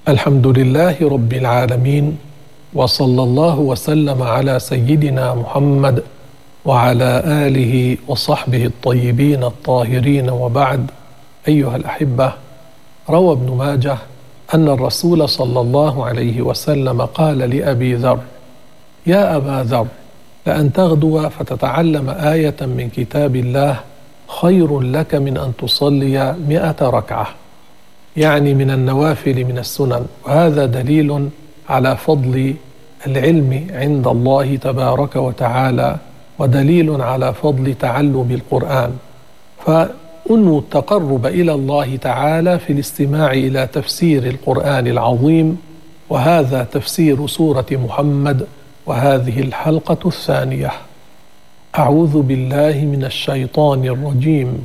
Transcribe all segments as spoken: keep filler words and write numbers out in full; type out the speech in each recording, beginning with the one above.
الحمد لله رب العالمين، وصلى الله وسلم على سيدنا محمد وعلى آله وصحبه الطيبين الطاهرين، وبعد. أيها الأحبة، روى ابن ماجه أن الرسول صلى الله عليه وسلم قال لأبي ذر: يا أبا ذر، لأن تغدو فتتعلم آية من كتاب الله خير لك من أن تصلي مئة ركعة، يعني من النوافل من السنن. وهذا دليل على فضل العلم عند الله تبارك وتعالى، ودليل على فضل تعلم القرآن. فأنو التقرب إلى الله تعالى في الاستماع إلى تفسير القرآن العظيم، وهذا تفسير سورة محمد، وهذه الحلقة الثانية. أعوذ بالله من الشيطان الرجيم.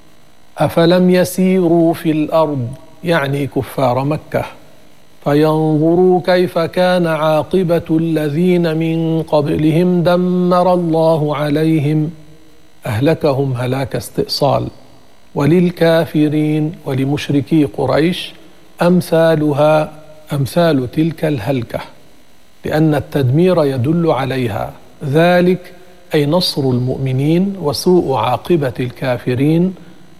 أفلم يسيروا في الأرض، يعني كفار مكة، فينظروا كيف كان عاقبة الذين من قبلهم دمر الله عليهم، أهلكهم هلاك استئصال، وللكافرين ولمشركي قريش أمثالها أمثال تلك الهلكة، لأن التدمير يدل عليها، ذلك أي نصر المؤمنين وسوء عاقبة الكافرين،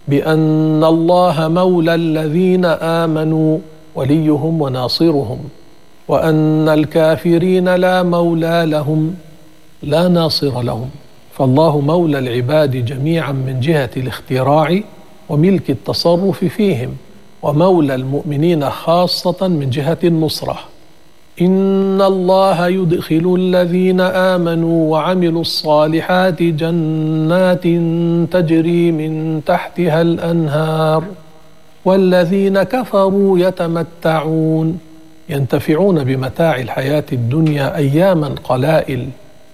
بأن الله مولى الذين آمنوا وليهم وناصرهم، وأن الكافرين لا مولى لهم لا ناصر لهم. فالله مولى العباد جميعا من جهة الاختراع وملك التصرف فيهم، ومولى المؤمنين خاصة من جهة النصرة. إن الله يدخل الذين آمنوا وعملوا الصالحات جنات تجري من تحتها الأنهار، والذين كفروا يتمتعون ينتفعون بمتاع الحياة الدنيا أياما قلائل،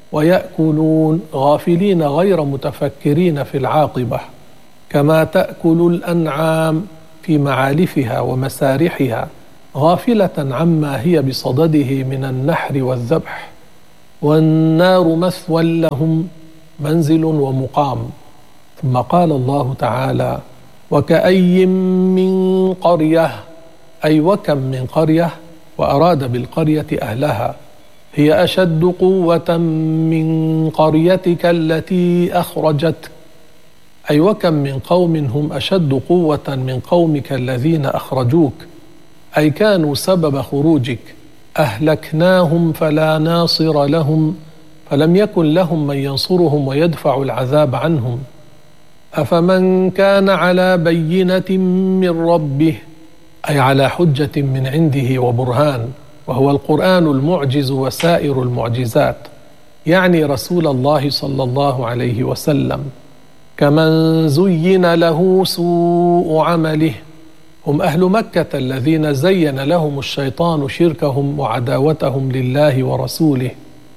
ويأكلون غافلين غير متفكرين في العاقبة، كما تأكل الأنعام في معالفها ومسارحها، غافلة عما هي بصدده من النحر والذبح. والنار مثوى لهم، منزل ومقام. ثم قال الله تعالى: وكأي من قرية، أي وكم من قرية، وأراد بالقرية أهلها، هي أشد قوة من قريتك التي أخرجتك، أي وكم من قوم هم أشد قوة من قومك الذين أخرجوك، أي كانوا سبب خروجك، أهلكناهم فلا ناصر لهم، فلم يكن لهم من ينصرهم ويدفع العذاب عنهم. أفمن كان على بينة من ربه، أي على حجة من عنده وبرهان، وهو القرآن المعجز وسائر المعجزات، يعني رسول الله صلى الله عليه وسلم، كمن زين له سوء عمله، هم أهل مكة الذين زين لهم الشيطان شركهم وعداوتهم لله ورسوله،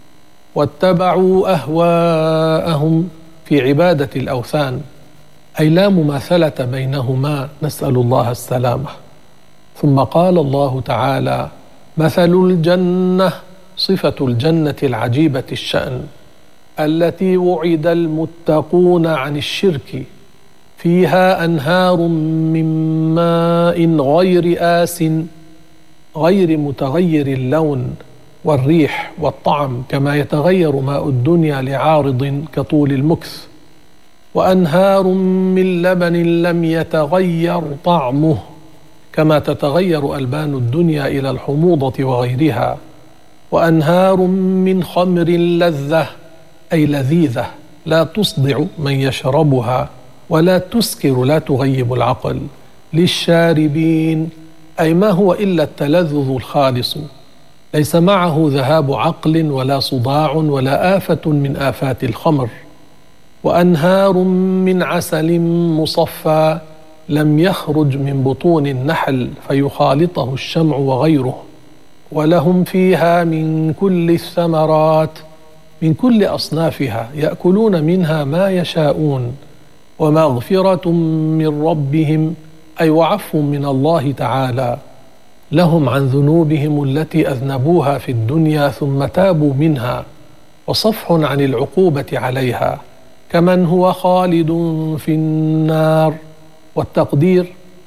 واتبعوا أهواءهم في عبادة الأوثان، أي لا مماثلة بينهما، نسأل الله السلامة. ثم قال الله تعالى: مثل الجنة، صفة الجنة العجيبة الشأن، التي وعد المتقون عن الشرك، فيها أنهار من ماء غير آس، غير متغير اللون والريح والطعم، كما يتغير ماء الدنيا لعارض كطول المكث، وأنهار من لبن لم يتغير طعمه، كما تتغير ألبان الدنيا إلى الحموضة وغيرها، وأنهار من خمر لذة، أي لذيذة، لا تصدع من يشربها، ولا تسكر، لا تغيب العقل، للشاربين، أي ما هو إلا التلذذ الخالص، ليس معه ذهاب عقل ولا صداع ولا آفة من آفات الخمر. وأنهار من عسل مصفى، لم يخرج من بطون النحل فيخالطه الشمع وغيره، ولهم فيها من كل الثمرات، من كل أصنافها، يأكلون منها ما يشاءون، ومغفرة من ربهم، أي وعفو من الله تعالى لهم عن ذنوبهم التي أذنبوها في الدنيا ثم تابوا منها، وصفح عن العقوبة عليها، كمن هو خالد في النار. والتقدير: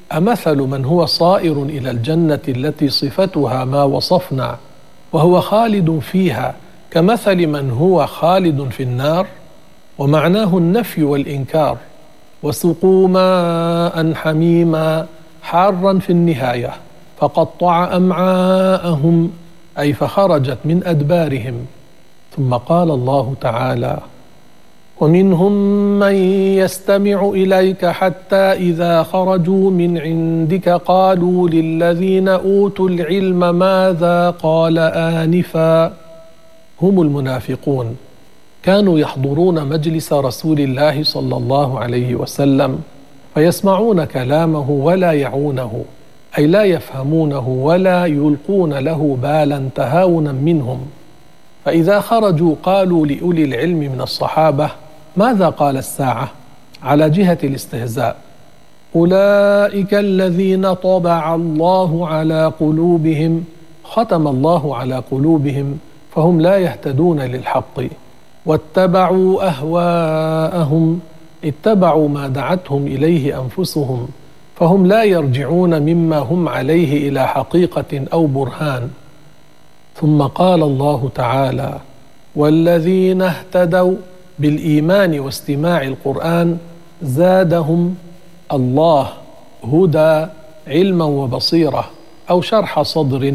أمثل من هو صائر إلى الجنة التي صفتها ما وصفنا وهو خالد فيها كمثل من هو خالد في النار؟ ومعناه النفي والإنكار. وسقوا ماء حميما حارا في النهاية فقطع أمعاءهم، أي فخرجت من أدبارهم. ثم قال الله تعالى: ومنهم من يستمع إليك حتى إذا خرجوا من عندك قالوا للذين أوتوا العلم ماذا قال آنفا. هم المنافقون، كانوا يحضرون مجلس رسول الله صلى الله عليه وسلم فيسمعون كلامه ولا يعونه، أي لا يفهمونه ولا يلقون له بالا تهاونا منهم. فإذا خرجوا قالوا لأولي العلم من الصحابة: ماذا قال الساعة؟ على جهة الاستهزاء. أولئك الذين طبع الله على قلوبهم، ختم الله على قلوبهم فهم لا يهتدون للحق، واتبعوا أهواءهم، اتبعوا ما دعتهم إليه أنفسهم فهم لا يرجعون مما هم عليه إلى حقيقة أو برهان. ثم قال الله تعالى: والذين اهتدوا بالإيمان واستماع القرآن زادهم الله هدى علما وبصيرة أو شرح صدر،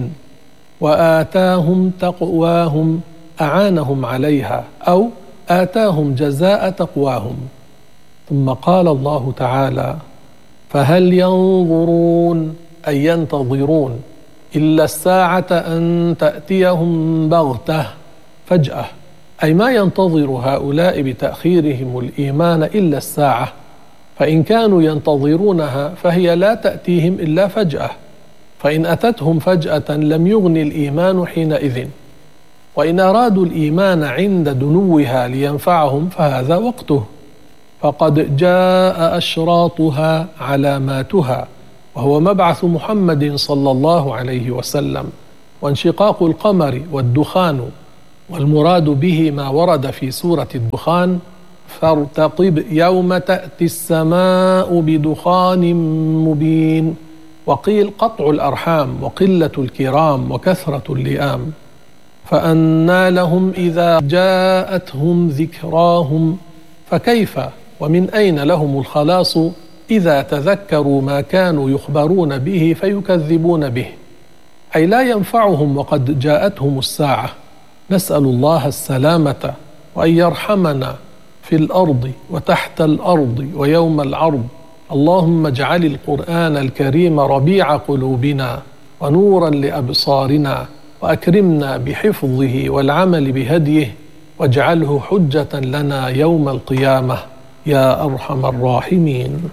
وآتاهم تقواهم أعانهم عليها أو آتاهم جزاء تقواهم. ثم قال الله تعالى: فهل ينظرون أي ينتظرون إلا الساعة أن تأتيهم بغتة فجأة، أي ما ينتظر هؤلاء بتأخيرهم الإيمان إلا الساعة، فإن كانوا ينتظرونها فهي لا تأتيهم إلا فجأة، فإن أتتهم فجأة لم يغن الإيمان حينئذ، وإن أرادوا الإيمان عند دنوها لينفعهم فهذا وقته، فقد جاء أشراطها علاماتها، وهو مبعث محمد صلى الله عليه وسلم وانشقاق القمر والدخان، والمراد به ما ورد في سورة الدخان: فارتقب يوم تأتي السماء بدخان مبين. وقيل قطع الأرحام وقلة الكرام وكثرة اللئام. فأنى لهم إذا جاءتهم ذكراهم، فكيف ومن أين لهم الخلاص إذا تذكروا ما كانوا يخبرون به فيكذبون به، أي لا ينفعهم وقد جاءتهم الساعة. نسأل الله السلامة وأن يرحمنا في الأرض وتحت الأرض ويوم العرض. اللهم اجعل القرآن الكريم ربيع قلوبنا ونورا لأبصارنا، وأكرمنا بحفظه والعمل بهديه، واجعله حجة لنا يوم القيامة يا أرحم الراحمين.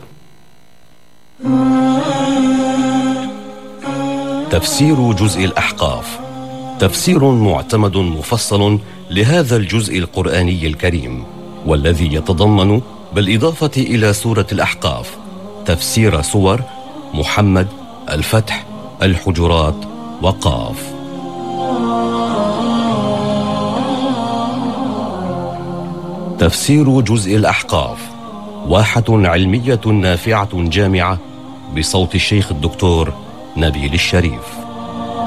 تفسير جزء الأحقاف، تفسير معتمد مفصل لهذا الجزء القرآني الكريم، والذي يتضمن بالإضافة إلى سورة الأحقاف تفسير سور محمد، الفتح، الحجرات، وقاف. تفسير جزء الأحقاف واحة علمية نافعة جامعة بصوت الشيخ الدكتور نبيل الشريف.